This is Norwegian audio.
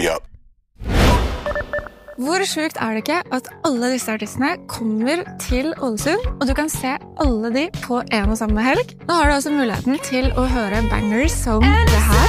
up. Hvor sjukt det ikke at alle disse artistene kommer til Ålesund, og du kan se alle de på en og samme helg? Nå har du altså muligheten til å høre bangers som det her.